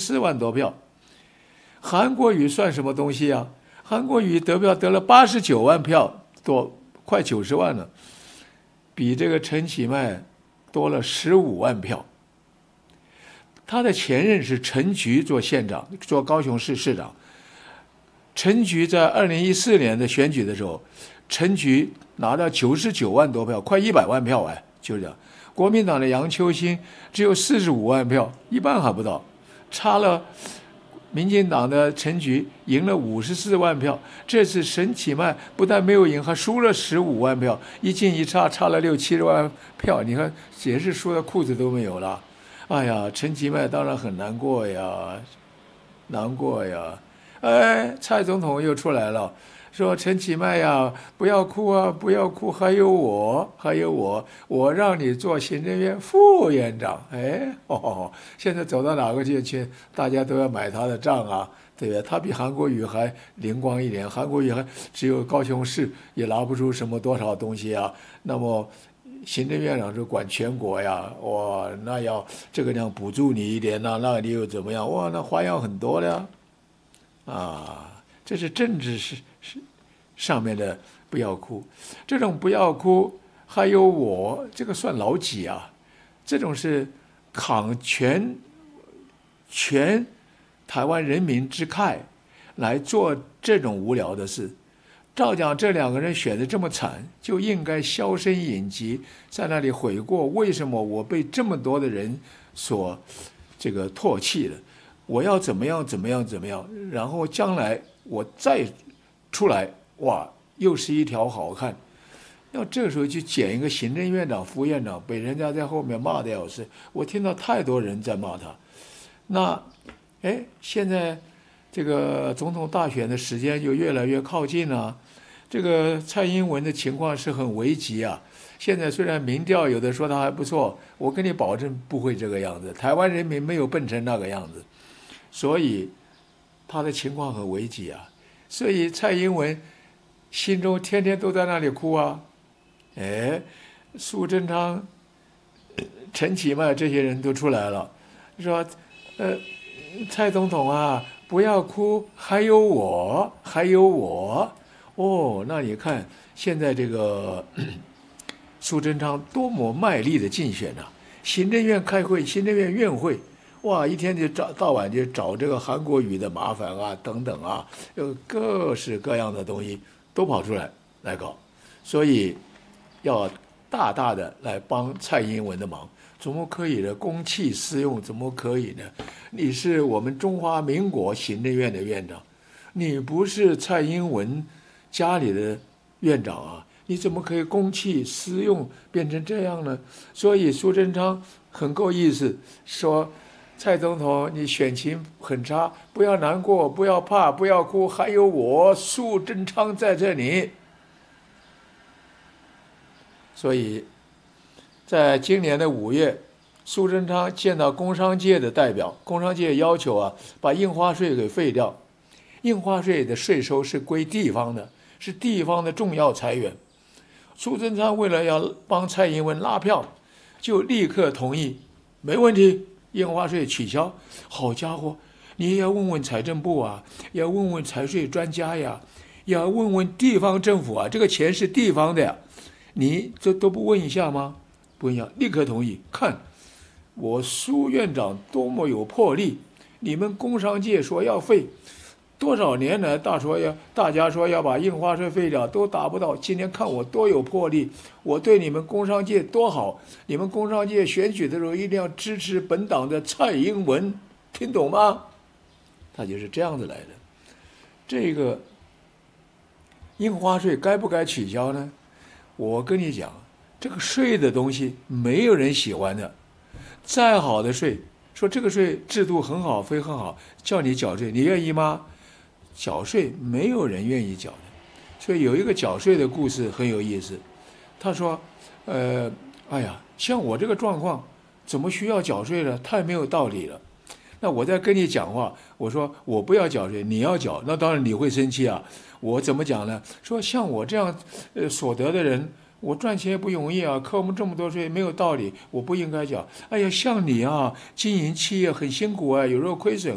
万多票。韩国瑜算什么东西啊？韩国瑜得票得了89万票多，快90万了，比这个陈其迈多了15万票。他的前任是陈菊做县长，做高雄市市长。陈菊在2014年的选举的时候，陈菊拿到99万多票，快100万票哎，就是这样。国民党的杨秋兴只有45万票，一半还不到，差了民进党的陈菊赢了54万票。这次陈其迈不但没有赢，还输了15万票，一进一差，差了60-70万票。你看，也是输的裤子都没有了。哎呀，陈其迈当然很难过呀，难过呀。哎，蔡总统又出来了，说陈其迈呀，不要哭啊，不要哭，还有我，我让你做行政院副院长。哎，现在走到哪个去，大家都要买他的账啊，对不对？他比韩国瑜还灵光一点，韩国瑜还只有高雄市，也拿不出什么多少东西啊。那么行政院长是管全国呀，哇，那要这个样补助你一点，那你又怎么样？哇，那花样很多的呀。这是政治是上面的不要哭，这种不要哭，还有我这个算老几啊？这种是扛全台湾人民之慨来做这种无聊的事。照讲这两个人选得这么惨，就应该销声隐疾，在那里悔过，为什么我被这么多的人所这个唾弃了？我要怎么样，然后将来我再出来，哇，又是一条好汉。要这个时候去捡一个行政院长、副院长，被人家在后面骂的要死。我听到太多人在骂他。那，现在这个总统大选的时间就越来越靠近了。这个蔡英文的情况是很危急啊。现在虽然民调有的说他还不错，我跟你保证不会这个样子。台湾人民没有笨成那个样子。所以他的情况很危急啊，所以蔡英文心中天天都在那里哭啊。苏贞昌、陈其迈这些人都出来了，说蔡总统啊，不要哭，还有我。那你看现在这个苏贞昌多么卖力的竞选啊，行政院开会，行政院院会，哇，一天就到晚就找这个韩国瑜的麻烦啊，等等啊，有各式各样的东西都跑出来搞，所以要大大的来帮蔡英文的忙。怎么可以呢？公器私用怎么可以呢？你是我们中华民国行政院的院长，你不是蔡英文家里的院长啊，你怎么可以公器私用变成这样呢？所以苏贞昌很够意思，说蔡总统，你选情很差，不要难过，不要怕，不要哭，还有我苏贞昌在这里。所以在今年的5月，苏贞昌见到工商界的代表，工商界要求啊，把印花税给废掉。印花税的税收是归地方的，是地方的重要财源。苏贞昌为了要帮蔡英文拉票，就立刻同意，没问题，印花税取消。好家伙，你也要问问财政部啊，要问问财税专家呀，要问问地方政府啊，这个钱是地方的呀，你这都不问一下吗？不问一下，立刻同意。看我苏院长多么有魄力，你们工商界说要废，多少年来大家说要把印花税废掉，都达不到。今天看我多有魄力，我对你们工商界多好，你们工商界选举的时候一定要支持本党的蔡英文，听懂吗？他就是这样子来的。这个印花税该不该取消呢？我跟你讲，这个税的东西没有人喜欢的，再好的税，说这个税制度很好，非很好，叫你缴税，你愿意吗？缴税没有人愿意缴的。所以有一个缴税的故事很有意思。他说像我这个状况怎么需要缴税呢？太没有道理了。那我在跟你讲话，我说我不要缴税，你要缴，那当然你会生气啊。我怎么讲呢？说像我这样所得的人，我赚钱也不容易啊，扣我们这么多税没有道理，我不应该缴。哎呀，像你啊，经营企业很辛苦啊，有时候亏损